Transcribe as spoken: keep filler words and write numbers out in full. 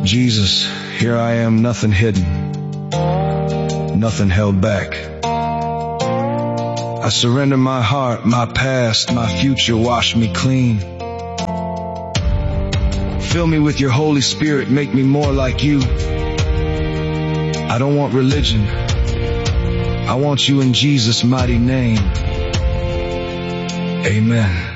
Jesus, here I am, nothing hidden, nothing held back. I surrender my heart, my past, my future, wash me clean. Fill me with your Holy Spirit, make me more like you. I don't want religion, I want you in Jesus' mighty name. Amen.